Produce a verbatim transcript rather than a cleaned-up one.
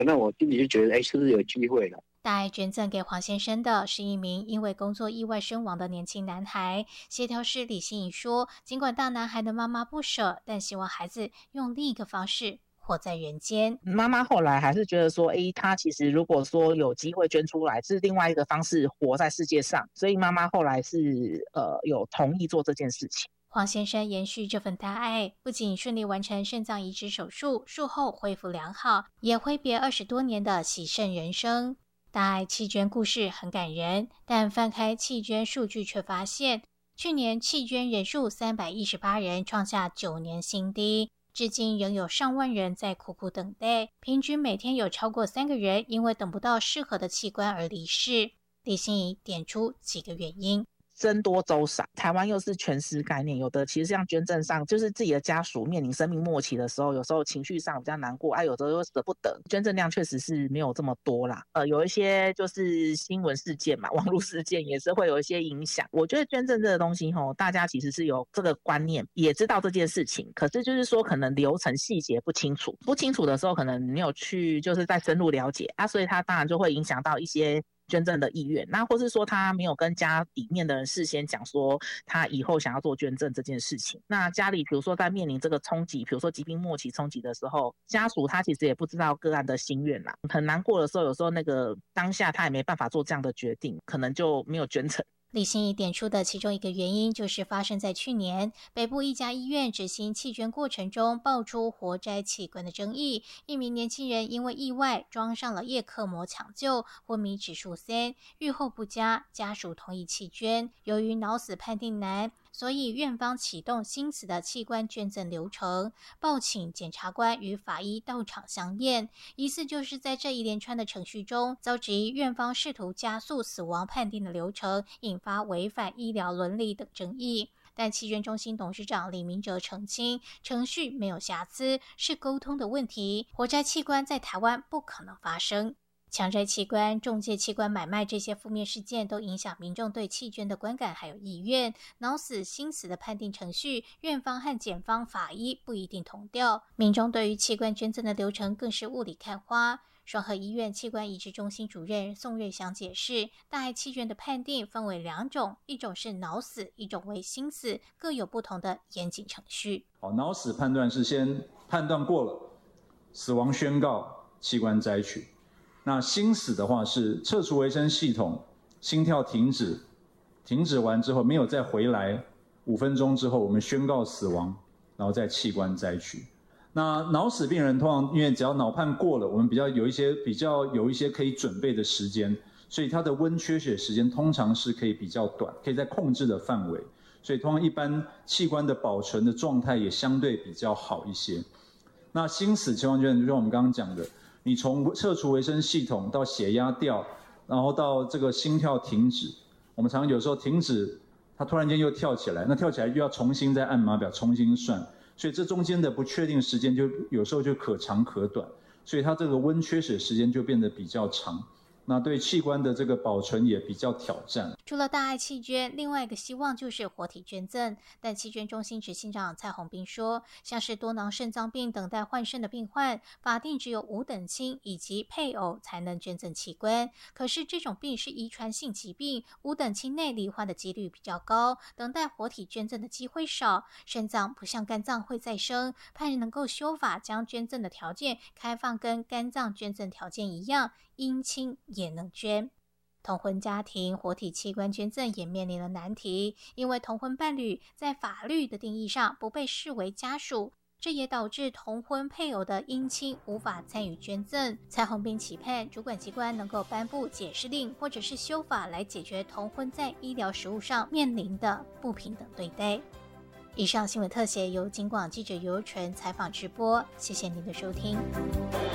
那我心里就觉得，哎，是不是有机会了？ 大爱捐赠给黄先生的是一名因为工作意外身亡的年轻男孩。协调师李心怡说，尽管大男孩的妈妈不舍，但希望孩子用另一个方式活在人间。 妈妈后来还是觉得说，诶，他其实如果说有机会捐出来，是另外一个方式活在世界上，所以妈妈后来是呃有同意做这件事情。 黄先生延续这份大爱，不仅顺利完成肾脏移植手术，术后恢复良好，也挥别二十多年的洗肾人生。大爱弃捐故事很感人，但翻开弃捐数据却发现，去年弃捐人数三百一十八人，创下九年新低。至今仍有上万人在苦苦等待，平均每天有超过三个人因为等不到适合的器官而离世。李心怡点出几个原因。 僧多粥少，台湾又是全尸概念，有的其实像捐赠上，就是自己的家属面临生命末期的时候，有时候情绪上比较难过，啊，有的又舍不得，捐赠量确实是没有这么多啦。呃，有一些就是新闻事件嘛，网络事件也是会有一些影响。我觉得捐赠这个东西吼，大家其实是有这个观念，也知道这件事情，可是就是说可能流程细节不清楚，不清楚的时候可能没有去就是再深入了解啊，所以它当然就会影响到一些捐赠的意愿，那或是说他没有跟家里面的人事先讲说他以后想要做捐赠这件事情，那家里比如说在面临这个冲击，比如说疾病末期冲击的时候，家属他其实也不知道个案的心愿啦，很难过的时候，有时候那个当下他也没办法做这样的决定，可能就没有捐成。 李心怡点出的其中一个原因，就是发生在去年北部一家医院执行弃捐过程中爆出活摘器官的争议。一名年轻人因为意外装上了叶克膜抢救，昏迷指数三，预后不佳，家属同意弃捐。由于脑死判定难，所以院方启动心死的器官捐赠流程，报请检察官与法医到场相验。疑似就是在这一连串的程序中，遭质疑院方试图加速死亡判定的流程，引发违反医疗伦理等争议。但弃捐中心董事长李明哲澄清，程序没有瑕疵，是沟通的问题。活摘器官在台湾不可能发生。强摘器官、中介器官买卖这些负面事件都影响民众对弃捐的观感还有意愿。脑死、心死的判定程序，院方和检方、法医不一定同调。民众对于器官捐赠的流程更是雾里看花。双和医院器官移植中心主任宋瑞祥解释，大爱弃捐的判定分为两种，一种是脑死，一种为心死，各有不同的严谨程序。 好，脑死判断是先判断过了，死亡宣告，器官摘取。那心死的话是撤除维生系统，心跳停止，停止完之后没有再回来，五分钟之后我们宣告死亡，然后再器官摘取。那脑死病人通常因为只要脑判过了，我们比较有一些比较有一些可以准备的时间，所以它的温缺血时间通常是可以比较短，可以在控制的范围，所以通常一般器官的保存的状态也相对比较好一些。那心死情况就像我们刚刚讲的，你从撤除维生系统到血压掉，然后到这个心跳停止，我们常常有时候停止，它突然间又跳起来，那跳起来又要重新再按码表重新算，所以这中间的不确定时间就有时候就可长可短，所以它这个温缺血时间就变得比较长。那对器官的这个保存也比较挑战。 除了大爱弃捐，另外一个希望就是活体捐赠。但弃捐中心执行长蔡宏斌说，像是多囊肾脏病等待换肾的病患，法定只有五等亲以及配偶才能捐赠器官。可是这种病是遗传性疾病，五等亲内罹患的几率比较高，等待活体捐赠的机会少。肾脏不像肝脏会再生，盼能够修法将捐赠的条件开放跟肝脏捐赠条件一样，姻亲也能捐。同婚家庭活体器官捐赠也面临了难题，因为同婚伴侣在法律的定义上不被视为家属，这也导致同婚配偶的姻亲无法参与捐赠。蔡宏斌期盼主管机关能够颁布解释令或者是修法来解决同婚在医疗实务上面临的不平等对待。以上新闻特写由警广记者尤纯采访直播，谢谢您的收听。